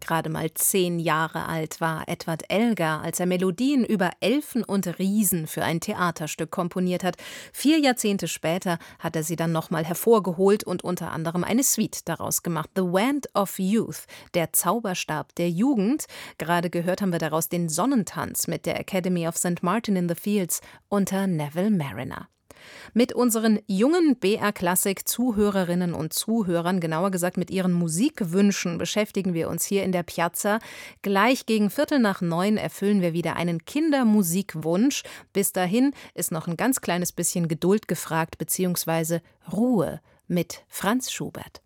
gerade mal 10 Jahre alt war Edward Elgar, als er Melodien über Elfen und Riesen für ein Theaterstück komponiert hat. 4 Jahrzehnte später hat er sie dann nochmal hervorgeholt und unter anderem eine Suite daraus gemacht. The Wand of Youth, der Zauberstab der Jugend. Gerade gehört haben wir daraus den Sonnentanz mit der Academy of St. Martin in the Fields unter Neville Marriner. Mit unseren jungen BR-Klassik-Zuhörerinnen und Zuhörern, genauer gesagt mit ihren Musikwünschen, beschäftigen wir uns hier in der Piazza. Gleich gegen 8:45 erfüllen wir wieder einen Kindermusikwunsch. Bis dahin ist noch ein ganz kleines bisschen Geduld gefragt, beziehungsweise Ruhe mit Franz Schubert.